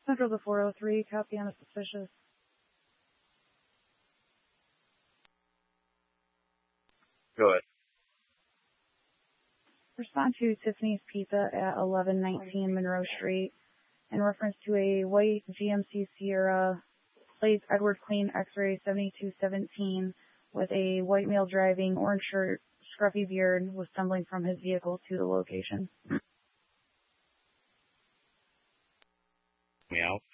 Central to 403, copy on a suspicious. Go ahead. Respond to Tiffany's Pizza at 1119 Monroe Street in reference to a white GMC Sierra, plates Edward Queen X-ray 7217, with a white male driving, orange shirt, scruffy beard, was stumbling from his vehicle to the location. Me out.